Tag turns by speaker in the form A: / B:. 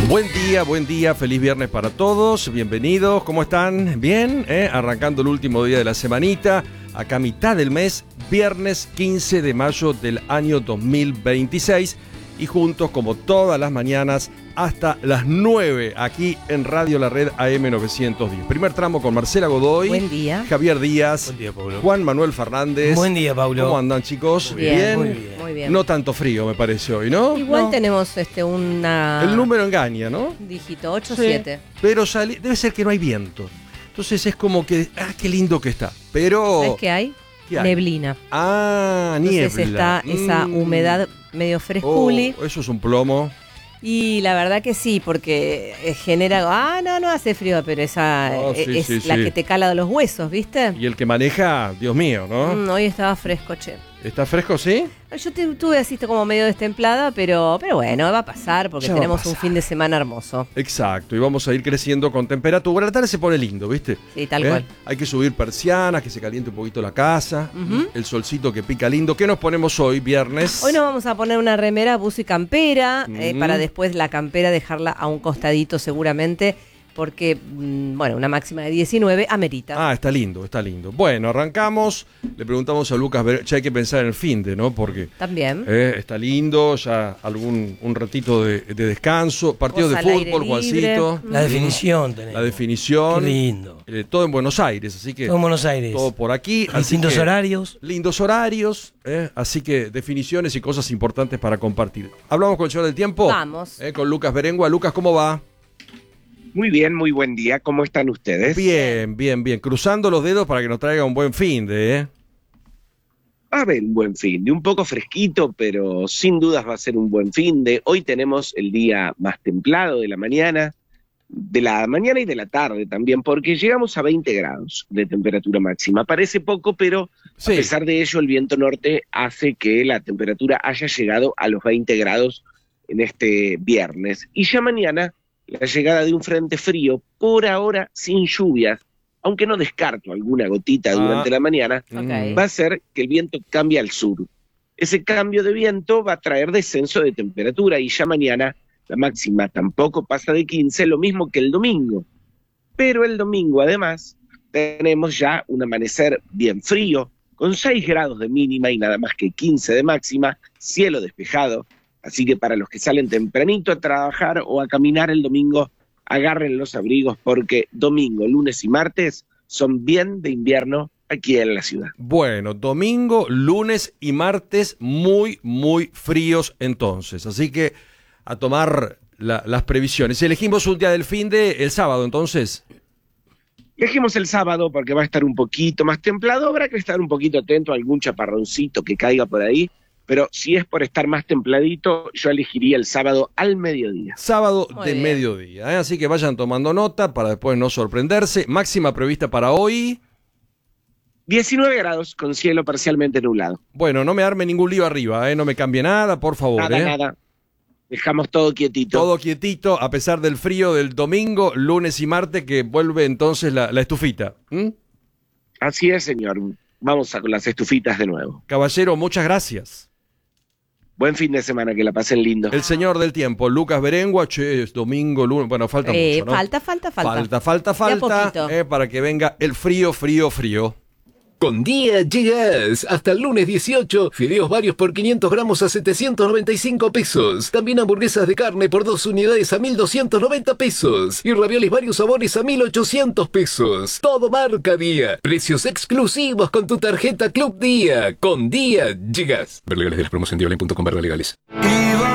A: Buen día, feliz viernes para todos, bienvenidos, ¿cómo están? ¿Bien? Arrancando el último día de la semanita, acá mitad del mes, viernes 15 de mayo del año 2026 y juntos como todas las mañanas hasta las 9 aquí en Radio La Red AM910. Primer tramo con Marcela Godoy.
B: Buen día.
A: Javier Díaz.
C: Buen día, Pablo.
A: Juan Manuel Fernández.
C: Buen día, Pablo.
A: ¿Cómo andan, chicos?
B: Bien.
C: Muy bien.
A: No tanto frío, me parece hoy, ¿no?
B: Igual
A: No.
B: tenemos una...
A: El número engaña, ¿no?
B: dígito, 87.
A: Pero debe ser que no hay viento. Entonces es como que, qué lindo que está. Pero...
B: ¿Sabes qué hay?
A: ¿Qué hay?
B: Neblina.
A: Niebla.
B: Entonces está esa humedad medio fresculi.
A: Eso es un plomo.
B: Y la verdad que sí, porque genera... no hace frío, pero esa
A: Sí,
B: es
A: sí,
B: la
A: sí.
B: que te cala de los huesos, ¿viste?
A: Y el que maneja, Dios mío, ¿no?
B: Hoy estaba fresco, che.
A: ¿Está fresco, sí?
B: Yo tuve así como medio destemplada, pero bueno, va a pasar porque
A: Ya va a
B: tenemos
A: pasar.
B: un fin de semana hermoso.
A: Exacto, y vamos a ir creciendo con temperatura. La tarde se pone lindo, ¿viste?
B: Sí, tal cual.
A: Hay que subir persianas, que se caliente un poquito la casa,
B: Ujú.
A: el solcito que pica lindo. ¿Qué nos ponemos hoy, viernes?
B: Hoy nos vamos a poner una remera, buzo y campera,
A: Mm.
B: para después la campera dejarla a un costadito seguramente, porque, una máxima de 19 amerita.
A: Está lindo, está lindo. Bueno, arrancamos. Le preguntamos a Lucas, ya hay que pensar en el finde, ¿no? Porque
B: También.
A: está lindo, ya un ratito de descanso, partido de
B: Vos al aire
A: fútbol,
B: libre.
A: Juancito.
C: La definición tenemos.
A: La definición.
C: Qué lindo.
A: Todo en Buenos Aires, así que
C: Todo en Buenos Aires.
A: todo por aquí. así
C: Distintos
A: que,
C: horarios.
A: Lindos horarios, así que definiciones y cosas importantes para compartir. Hablamos con el señor del tiempo.
B: Vamos.
A: Con Lucas Berengua. Lucas, ¿cómo va?
D: Muy bien, muy buen día. ¿Cómo están ustedes?
A: Bien. Cruzando los dedos para que nos traiga un buen finde,
D: Va a haber un buen fin de un poco fresquito, pero sin dudas va a ser un buen fin de. Hoy tenemos el día más templado de la mañana y de la tarde también, porque llegamos a 20 grados de temperatura máxima. Parece poco, pero
A: Sí.
D: a pesar de ello, el viento norte hace que la temperatura haya llegado a los 20 grados en este viernes. Y ya mañana, la llegada de un frente frío, por ahora sin lluvias, aunque no descarto alguna gotita durante la mañana,
B: Ok.
D: va a ser que el viento cambie al sur. Ese cambio de viento va a traer descenso de temperatura y ya mañana la máxima tampoco pasa de 15, lo mismo que el domingo. Pero el domingo además tenemos ya un amanecer bien frío, con 6 grados de mínima y nada más que 15 de máxima, cielo despejado. Así que para los que salen tempranito a trabajar o a caminar el domingo, agarren los abrigos porque domingo, lunes y martes son bien de invierno aquí en la ciudad.
A: Bueno, domingo, lunes y martes muy, muy fríos entonces. Así que a tomar las previsiones. Elegimos un día del finde, el sábado entonces.
D: Dejemos el sábado porque va a estar un poquito más templado, habrá que estar un poquito atento a algún chaparroncito que caiga por ahí, pero si es por estar más templadito, yo elegiría el sábado al mediodía.
A: Sábado
B: Muy
A: de
B: bien.
A: mediodía, así que vayan tomando nota para después no sorprenderse. Máxima prevista para hoy.
D: 19 grados con cielo parcialmente nublado.
A: Bueno, no me arme ningún lío arriba, no me cambie nada, por favor.
D: Nada. Dejamos todo quietito.
A: Todo quietito, a pesar del frío del domingo, lunes y martes, que vuelve entonces la estufita.
D: Así es, señor. Vamos con las estufitas de nuevo.
A: Caballero, muchas gracias.
D: Buen fin de semana, que la pasen lindo.
A: El señor del tiempo, Lucas Berengua, es domingo, lunes, bueno, falta mucho, ¿no?
B: Falta.
A: Falta,
B: poquito.
A: para que venga el frío.
E: Con Día llegas hasta el lunes 18. Fideos varios por 500 gramos a 795 pesos. También hamburguesas de carne por 2 unidades a 1.290 pesos. Y raviolis varios sabores a 1.800 pesos. Todo marca Día. Precios exclusivos con tu tarjeta Club Día. Con Día llegas. Ver legales de la promoción diagonal.com/legales.